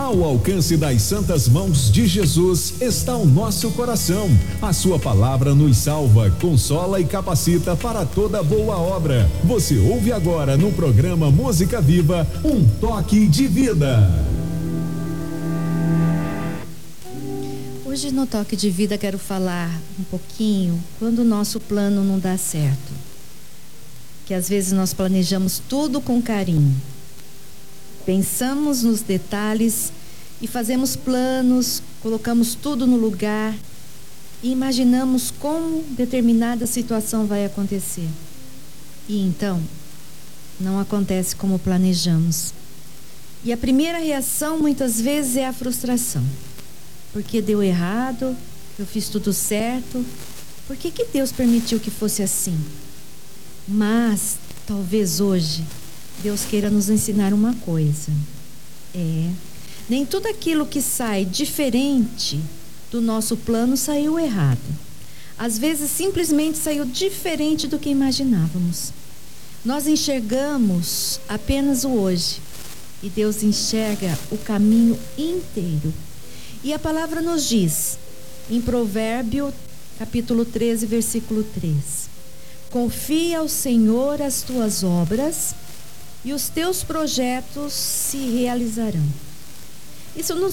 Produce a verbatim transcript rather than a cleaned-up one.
Ao alcance das santas mãos de Jesus está o nosso coração. A sua palavra nos salva, consola e capacita para toda boa obra. Você ouve agora no programa Música Viva, um toque de vida. Hoje no Toque de Vida quero falar um pouquinho quando o nosso plano não dá certo. Que às vezes nós planejamos tudo com carinho. Pensamos nos detalhes e fazemos planos, colocamos tudo no lugar e imaginamos como determinada situação vai acontecer. E então, não acontece como planejamos. E a primeira reação muitas vezes é a frustração. Porque deu errado, eu fiz tudo certo, por que que Deus permitiu que fosse assim? Mas, talvez hoje, Deus queira nos ensinar uma coisa. É, nem tudo aquilo que sai diferente do nosso plano saiu errado. Às vezes, simplesmente saiu diferente do que imaginávamos. Nós enxergamos apenas o hoje, e Deus enxerga o caminho inteiro. E a palavra nos diz, em Provérbio, capítulo treze, versículo três: confia ao Senhor as tuas obras e os teus projetos se realizarão. Isso nos